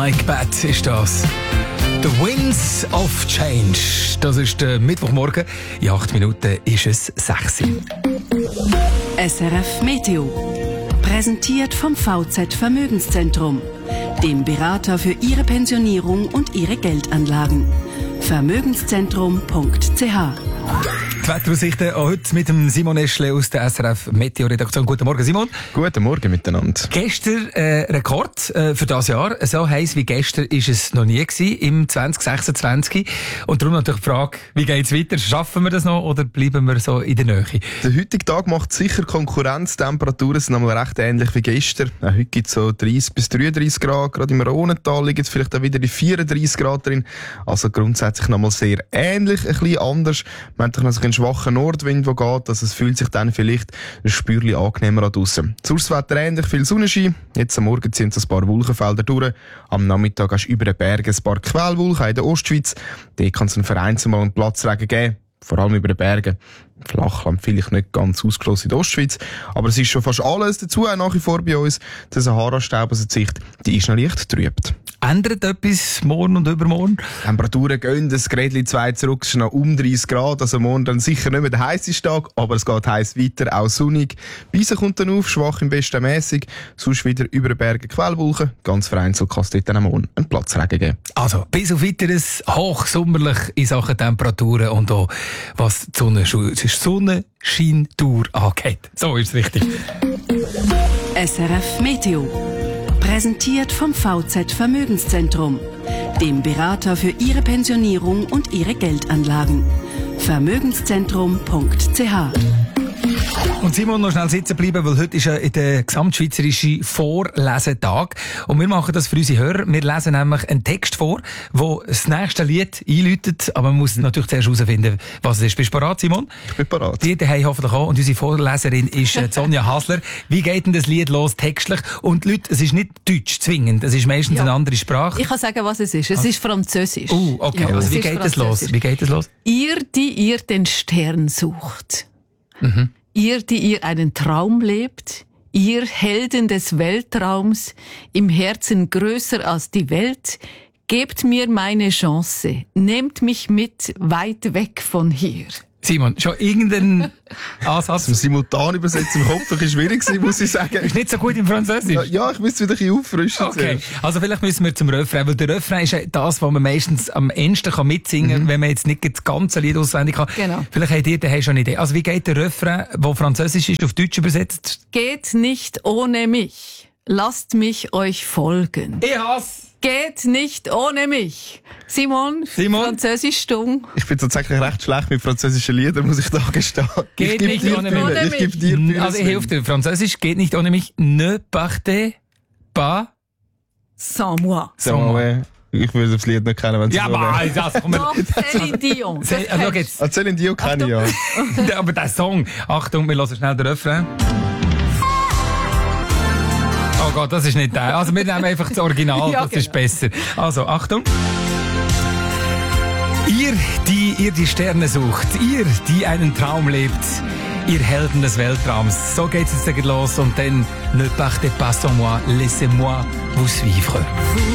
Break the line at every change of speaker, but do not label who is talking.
Like Bad ist das. The Winds of Change. Das ist der Mittwochmorgen. In 8 Minuten ist es 6 Uhr.
SRF Meteo. Präsentiert vom VZ Vermögenszentrum, dem Berater für Ihre Pensionierung und Ihre Geldanlagen. Vermögenszentrum.ch.
Die Wetteraussichten heute mit dem Simon Eschle aus der SRF Meteo-Redaktion. Guten Morgen, Simon.
Guten Morgen miteinander.
Gestern Rekord für das Jahr. So heiß wie gestern ist es noch nie gewesen, im 2026. Und darum natürlich die Frage, wie geht es weiter? Schaffen wir das noch oder bleiben wir so in der Nähe?
Der heutige Tag macht sicher Konkurrenz. Die Temperaturen sind einmal recht ähnlich wie gestern. Heute gibt es so 30 bis 33 Grad. Gerade im Rhonental liegen es vielleicht auch wieder in 34 Grad drin. Also grundsätzlich nochmal sehr ähnlich, ein bisschen anders. Man hat noch einen schwachen Nordwind, der geht. Also es fühlt sich dann vielleicht ein Spürchen angenehmer an draussen. Sonst Wetter ähnlich, viel Sonnenschein. Jetzt am Morgen ziehen ein paar Wolkenfelder durch. Am Nachmittag hast du über den Bergen ein paar Quellwolken in der Ostschweiz. Dort kann es vereinzelt mal einen Platzregen geben. Vor allem über den Bergen. Flachland vielleicht nicht ganz ausgeschlossen in der Ostschweiz. Aber es ist schon fast alles dazu, auch nach wie vor bei uns. Der Sahara-Staub, also die Sicht, die ist noch leicht trübt.
Ändert etwas morgen und übermorgen?
Die Temperaturen gehen das Grädli 2 zurück, es ist noch um 30 Grad. Also morgen dann sicher nicht mehr der heisseste Tag, aber es geht heiß weiter, auch sonnig. Weisse kommt dann auf, schwach im Westen mässig. Sonst wieder über den Bergen Quellwolken. Ganz vereinzelt kann es dort dann am Morgen einen Platzregen geben.
Also, bis auf weiteres hochsommerlich in Sachen Temperaturen und auch was die Sonnenscheintour angeht. So ist es richtig.
SRF Meteo. Präsentiert vom VZ Vermögenszentrum, dem Berater für Ihre Pensionierung und Ihre Geldanlagen. Vermögenszentrum.ch.
Und Simon, noch schnell sitzen bleiben, weil heute ist ja der gesamtschweizerische Vorlesetag. Und wir machen das für unsere Hörer. Wir lesen nämlich einen Text vor, der das nächste Lied einläutet. Aber man muss natürlich zuerst herausfinden, was es ist. Bist du bereit, Simon?
Ich bin bereit.
Die daheim hoffentlich auch. Und unsere Vorleserin ist Sonja Hasler. Wie geht denn das Lied los textlich? Und Leute, es ist nicht Deutsch zwingend. Es ist meistens eine andere Sprache.
Ich kann sagen, was es ist. Es ist Französisch.
Okay.
Ja,
Also wie geht das los? Wie geht das los?
Ihr, die ihr den Stern sucht. Ihr, die ihr einen Traum lebt. Ihr Helden des Weltraums, im Herzen größer als die Welt. Gebt mir meine Chance. Nehmt mich mit weit weg von hier.
Simon, schon irgendeinen Ansatz?
Zum Simultanübersetzen im Kopf ist schwierig gewesen, muss ich sagen.
Ist nicht so gut im Französisch?
Ja, ich müsste wieder ein bisschen auffrischen.
Okay, also vielleicht müssen wir zum Refrain, weil der Refrain ist ja das, was man meistens am ehesten mitsingen kann, wenn man jetzt nicht das ganze Lied auswendig kann.
Genau.
Vielleicht habt ihr daheim schon eine Idee. Also wie geht der Refrain, der französisch ist, auf Deutsch übersetzt?
Geht nicht ohne mich. Lasst mich euch folgen.
Ich hasse!
Geht nicht ohne mich. Simon? Französisch stumm.
Ich bin tatsächlich recht schlecht mit französischen Liedern, muss ich da gestehen.
Geht nicht ohne mich.
Ich gebe dir Bühne.
Also ich helfe dir. Französisch geht nicht ohne mich. Ne partez pas
Sans moi.
Ich würde das Lied nicht kennen, wenn es
ja, aber das kommt mir.
Doch, Céline Dion.
Also jetzt.
Céline Dion kenne ich ja.
Aber der Song. Achtung, wir hören schnell den Refrain. Oh Gott, das ist nicht der. Also wir nehmen einfach das Original,
Ja,
das ist besser. Also, Achtung. Ihr, die ihr die Sterne sucht, ihr, die einen Traum lebt, ihr Helden des Weltraums. So geht's jetzt los und dann ne partez pas sans moi, laissez-moi vous suivre.